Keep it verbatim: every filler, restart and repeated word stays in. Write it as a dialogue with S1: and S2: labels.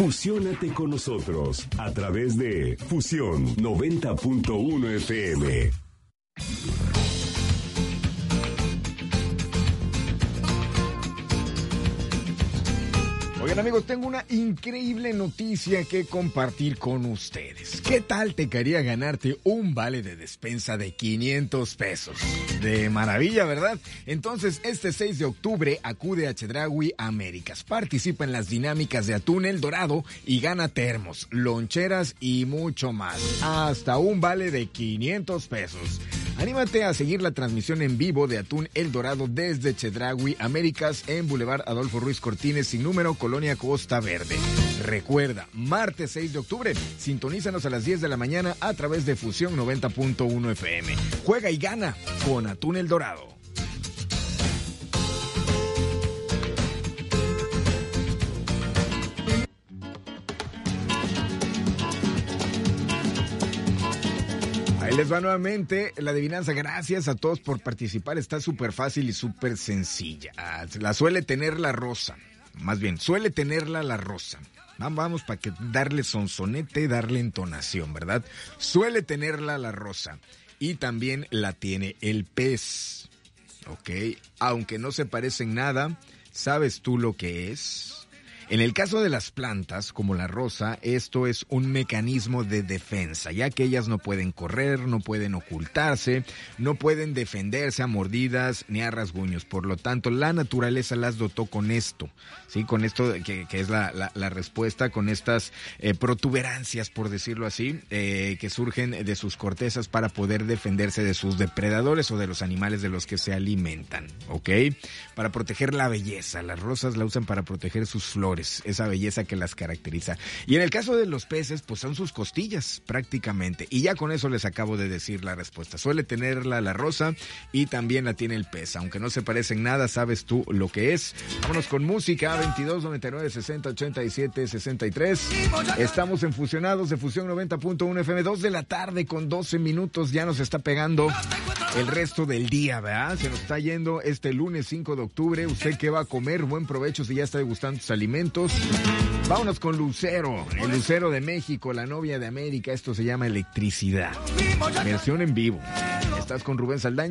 S1: Fusiónate con nosotros a través de Fusión noventa punto uno F M.
S2: Oigan, amigos, tengo una increíble noticia que compartir con ustedes. ¿Qué tal te quería ganarte un vale de despensa de quinientos pesos? De maravilla, ¿verdad? Entonces, este seis de octubre acude a Chedraui Américas. Participa en las dinámicas de Atún El Dorado y gana termos, loncheras y mucho más. Hasta un vale de quinientos pesos. Anímate a seguir la transmisión en vivo de Atún El Dorado desde Chedraui Américas en Boulevard Adolfo Ruiz Cortines, sin número, Colonia Costa Verde. Recuerda, martes seis de octubre, sintonízanos a las diez de la mañana a través de Fusión noventa punto uno F M. Juega y gana con Atún El Dorado. Ahí les va nuevamente la adivinanza. Gracias a todos por participar. Está súper fácil y súper sencilla. La suele tener la rosa. Más bien, suele tenerla la rosa. Vamos para que darle sonsonete, darle entonación, ¿verdad? Suele tenerla la rosa. Y también la tiene el pez. ¿Ok? Aunque no se parecen nada, ¿sabes tú lo que es? En el caso de las plantas, como la rosa, esto es un mecanismo de defensa, ya que ellas no pueden correr, no pueden ocultarse, no pueden defenderse a mordidas ni a rasguños. Por lo tanto, la naturaleza las dotó con esto, ¿sí? Con esto que, que es la, la, la respuesta, con estas eh, protuberancias, por decirlo así, eh, que surgen de sus cortezas para poder defenderse de sus depredadores o de los animales de los que se alimentan, ¿ok? Para proteger la belleza. Las rosas la usan para proteger sus flores, esa belleza que las caracteriza. Y en el caso de los peces, pues son sus costillas prácticamente. Y ya con eso les acabo de decir la respuesta. Suele tenerla la rosa y también la tiene el pez. Aunque no se parecen nada, ¿sabes tú lo que es? Vámonos con música. veintidós, noventa y nueve, sesenta, ochenta y siete, sesenta y tres. Estamos en Fusionados de Fusión noventa punto uno F M. dos de la tarde con doce minutos. Ya nos está pegando el resto del día, ¿verdad? Se nos está yendo este lunes cinco de octubre. ¿Usted qué va a comer? Buen provecho si ya está degustando sus alimentos. Vámonos con Lucero, el Lucero de México, la novia de América. Esto se llama Electricidad, versión en vivo. Estás con Rubén Saldaña.